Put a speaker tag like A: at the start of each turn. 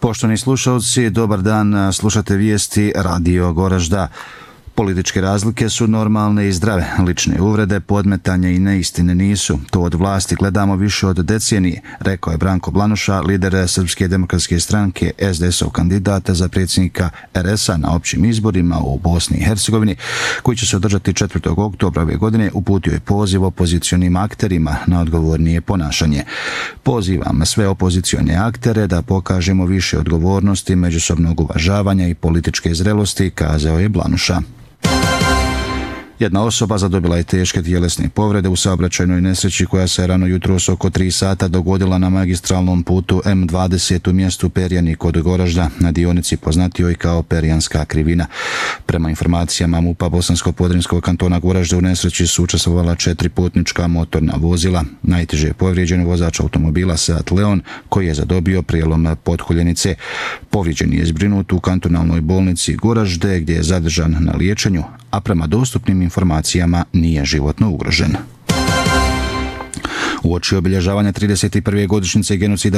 A: Poštovani slušalci, dobar dan, slušate vijesti Radio Goražda. Političke razlike su normalne i zdrave, lične uvrede, podmetanja i neistine nisu. To od vlasti gledamo više od decenije, rekao je Branko Blanuša, lider Srpske demokratske stranke, SDS-ov kandidata za predsjednika RS-a na općim izborima u Bosni i Hercegovini, koji će se održati 4. oktobra ove godine, uputio je poziv opozicionim akterima na odgovornije ponašanje. Pozivam sve opozicione aktere da pokažemo više odgovornosti, međusobnog uvažavanja i političke zrelosti, kazao je Blanuša. Jedna osoba zadobila je teške tjelesne povrede u saobraćajnoj nesreći koja se rano jutros oko 3 sata dogodila na magistralnom putu M20 u mjestu Perjani kod Goražda, na dionici poznatijoj kao Perjanska krivina. Prema informacijama MUP-a Bosansko-Podrinjskog kantona Goražda u nesreći su učestvovala 4 putnička motorna vozila. Najteže je povrijeđen vozač automobila Seat Leon koji je zadobio prijelom potkoljenice. Povrijeđen je zbrinut u kantonalnoj bolnici Goražde gdje je zadržan na liječenju, a prema dostupnim informacijama nije životno ugrožen. Uoči obilježavanja 31. godišnjice genocida